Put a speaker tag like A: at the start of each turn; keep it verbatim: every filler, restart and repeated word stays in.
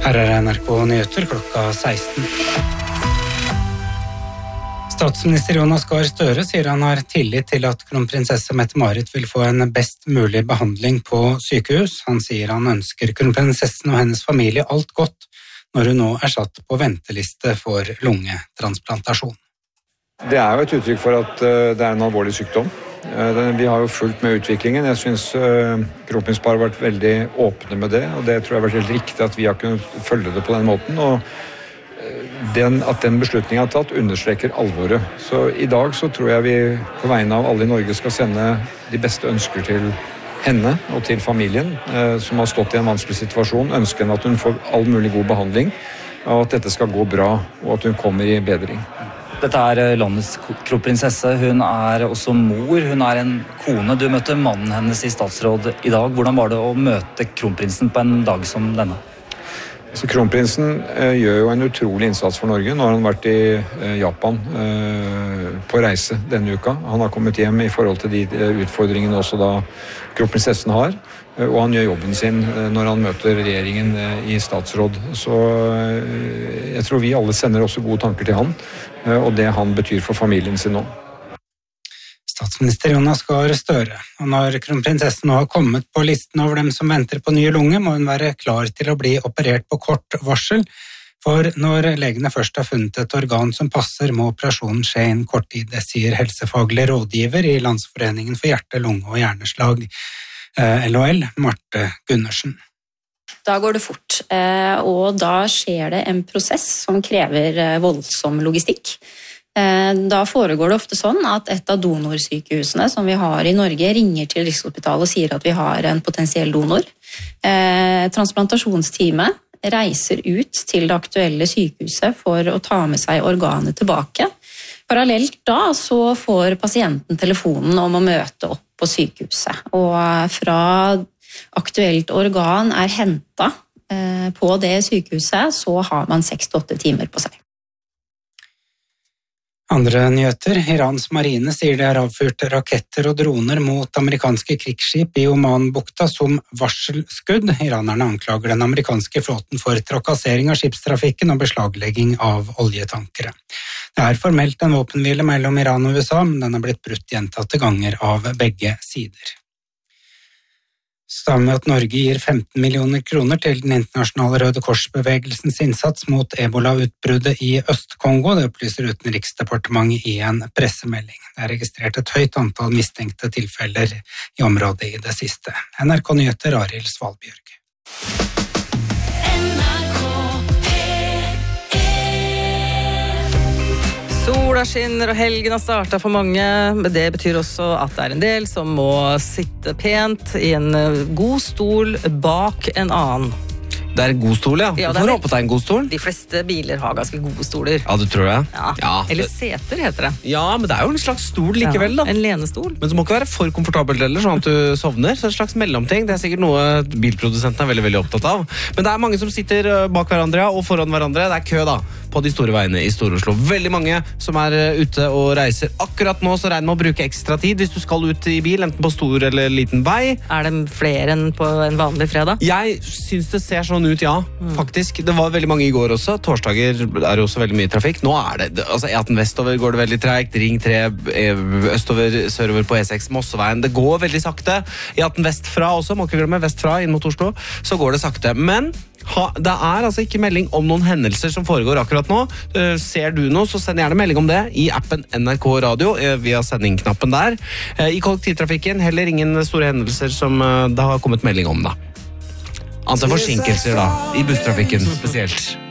A: Her er N R K Nyheter klokka seksten. Statsminister Jonas Gahr Støre sier han har tillit til at kronprinsesse Mette-Marit vil få en best mulig behandling på sykehus. Han sier han ønsker kronprinsessen og hennes familie alt godt når hun nå er satt på venteliste for lungetransplantasjon.
B: Det er jo et uttrykk for at det er en alvorlig sykdom. Vi har jo fulgt med utviklingen. Jeg synes kronprinsparet har vært veldig åpne med det, og det tror jeg har vært helt riktig at vi har kunnet følge det på den måten. Og Den, at den beslutningen er tatt, understreker alvoret. Så i dag så tror jeg vi på vegne av alle i Norge skal sende de beste ønsker til henne og til familien, eh, som har stått i en vanskelig situasjon. Ønsker henne at hun får all mulig god behandling, og at dette skal gå bra, og at hun kommer i bedring.
C: Dette er landets kronprinsesse. Hun er også mor, hun er en kone. Du møtte mannen hennes i statsråd i dag. Hvordan var det å møte kronprinsen på en dag som denne?
B: Så Kronprinsen eh, gjør jo en utrolig innsats for Norge. Nå har han vært i eh, Japan eh, på reise denne uka. Han har kommet hjem i forhold til de eh, utfordringene også da kronprinsessen har. Eh, og han gjør jobben sin eh, når han møter regjeringen eh, i statsråd. Så eh, jeg tror vi alle sender også gode tanker til han, eh, og det han betyr for familien sin nå.
A: Statsminister Jonas Gahr Støre. Og når kronprinsessen nå har kommet på listen over dem som venter på nye lunge, må hun være klar til å bli operert på kort varsel, for når legene først har funnet et organ som passer, må operasjonen skje innen kort tid, det sier helsefaglig rådgiver i Landsforeningen for hjerte-, lunge- og hjerneslag, L H L, Marte Gundersen.
D: Da går det fort, og da skjer det en prosess som krever voldsom logistikk. Da foregår det ofte sånn at et av donorsykehusene som vi har i Norge ringer til Rikshospitalet og sier at vi har en potensiell donor. Transplantasjonsteamet reiser ut til det aktuelle sykehuset for å ta med seg organet tilbake. Parallelt da så får pasienten telefonen om å møte opp på sykehuset. Og fra aktuelt organ er hentet på det sykehuset, så har man seks til åtte timer på seg.
A: Andre nyheter. Irans marine sier det er avfyrt raketter og droner mot amerikanske krigsskip i Omanbukta som varselskudd. Iranerne anklager den amerikanske flåten for trakassering av skipstrafikken og beslaglegging av oljetankere. Det er formelt en våpenhvile mellom Iran og U S A, men den har blitt brutt gjentatte ganger av begge sider. Sammen med at Norge gir femten millioner kroner til den internasjonale Røde Kors-bevegelsens innsats mot ebola-utbruddet i Øst-Kongo, det opplyser Utenriksdepartementet i en pressemelding. Det er registrert et høyt antall mistenkte tilfeller i området i det siste. N R K Nyheter, Arild Svalbjørg.
E: Sola skinner og helgen har startet for mange, men det betyr også at det er en del som må sitte pent i en god stol bak en annen.
F: Det er en god stol, ja.
E: Ja,
F: du får håpe det er en god stol.
E: De fleste biler har ganske gode stoler.
F: Ja, du tror det?
E: Ja.
F: Ja.
E: Eller seter heter det.
F: Ja, men det er jo en slags stol likevel da.
E: Ja, en lenestol.
F: Men det må ikke være for komfortabelt heller, sånn at du sovner. Så en slags mellomting, det er sikkert noe bilprodusenten er veldig, veldig opptatt av. Men det er mange som sitter bak hverandre og foran hverandre. Det er kø da, på de store veiene i Stor-Oslo. Veldig mange som er ute og reiser. Akkurat nå så regner med å bruke ekstra tid hvis du skal ut i bil, enten på stor eller liten vei.
E: Er det flere enn på en vanlig fredag?
F: Jeg synes det ser sånn ut, ja. Faktisk. Det var veldig mange i går også. Torsdager er jo også veldig mye trafikk. Nå er det, altså E atten vestover går det veldig tregt. Ring tre østover, sørover på E seks Mosseveien. Det går veldig sakte. E atten vestfra også, må ikke glemme vestfra inn mot Oslo, så går det sakte. Men ha, det er altså ikke melding om noen hendelser som foregår akkurat nå. Uh, ser du noe, så send gjerne melding om det i appen N R K Radio uh, via sendingknappen der. Uh, I kollektivtrafikken heller ingen store hendelser som uh, det har kommet melding om da. Antall forsinkelser da, i busstrafikken spesielt.